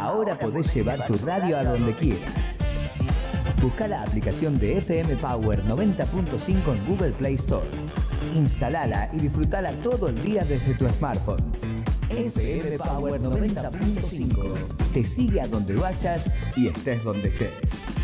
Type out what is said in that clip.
Ahora podés llevar tu radio a donde quieras. Busca la aplicación de FM Power 90.5 en Google Play Store. Instalala y disfrutala todo el día desde tu smartphone. FM Power 90.5 te sigue a donde vayas y estés donde estés.